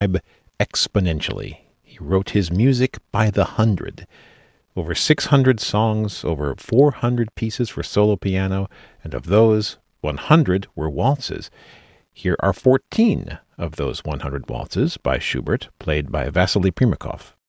exponentially. He wrote his music by the hundred. Over 600 songs, over 400 pieces for solo piano, and of those, 100 were waltzes. Here are 14 of those 100 waltzes by Schubert, played by Vasily Primakov.